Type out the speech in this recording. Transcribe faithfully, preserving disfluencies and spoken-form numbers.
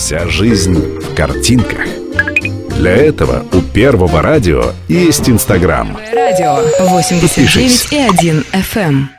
Вся жизнь в картинках. Для этого у Первого радио есть Инстаграм. Радио восемьдесят девять и один эф эм.